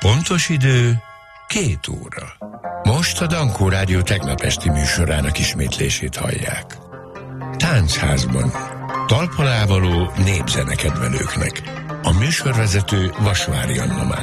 Pontos idő 2 óra. Most a Dankó Rádió tegnap esti műsorának ismétlését hallják. Táncházban. Talpalávaló népzenekedvelőknek. A műsorvezető Vasvári Anna Mária.